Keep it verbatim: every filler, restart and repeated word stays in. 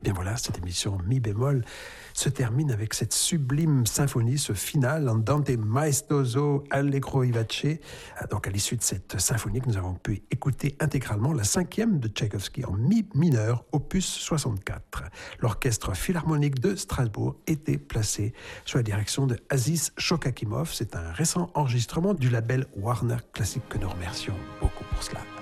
bien voilà, cette émission mi bémol se termine avec cette sublime symphonie, ce final, Andante maestoso allegro vivace. Donc à l'issue de cette symphonie que nous avons pu écouter intégralement, la cinquième de Tchaïkovski en mi mineur, opus soixante-quatre. L'orchestre philharmonique de Strasbourg était placé sous la direction de Aziz Shokakimov. C'est un récent enregistrement du label Warner Classic que nous remercions beaucoup pour cela.